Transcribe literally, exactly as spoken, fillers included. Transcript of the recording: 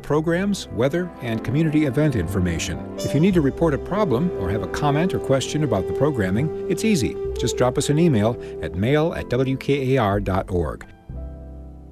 programs, weather, and community event information. If you need to report a problem or have a comment or question about the programming, it's easy. Just drop us an email at mail at w k a r dot org.